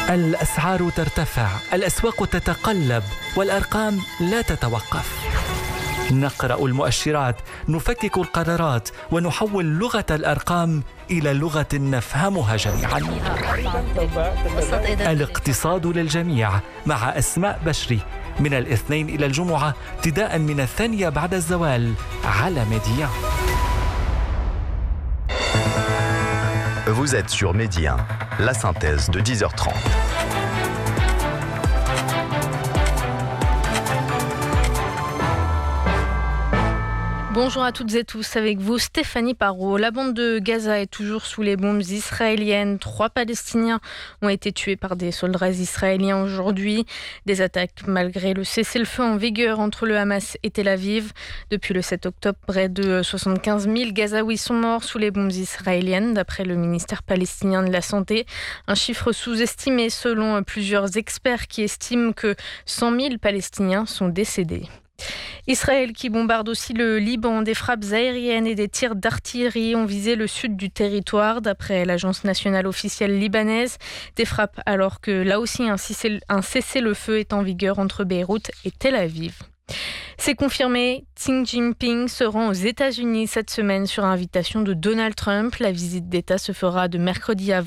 الأسعار ترتفع، الأسواق تتقلب، والأرقام لا تتوقف. نقرأ المؤشرات، نفكك القرارات، ونحول لغة الأرقام إلى لغة نفهمها جميعا. الاقتصاد للجميع مع أسماء بشري، من الاثنين إلى الجمعة ابتداء من 2 بعد الزوال على ميديا. Vous êtes sur Medi 1, la synthèse de 10h30. Bonjour à toutes et tous, avec vous Stéphanie Parot. La bande de Gaza est toujours sous les bombes israéliennes. 3 Palestiniens ont été tués par des soldats israéliens aujourd'hui. Des attaques malgré le cessez-le-feu en vigueur entre le Hamas et Tel Aviv. Depuis le 7 octobre, près de 75 000 Gazaouis sont morts sous les bombes israéliennes, d'après le ministère palestinien de la Santé. Un chiffre sous-estimé selon plusieurs experts qui estiment que 100 000 Palestiniens sont décédés. Israël qui bombarde aussi le Liban. Des frappes aériennes et des tirs d'artillerie ont visé le sud du territoire, d'après l'agence nationale officielle libanaise. Des frappes alors que là aussi un cessez-le-feu est en vigueur entre Beyrouth et Tel Aviv. C'est confirmé, Xi Jinping se rend aux États-Unis cette semaine sur invitation de Donald Trump. La visite d'État se fera de mercredi à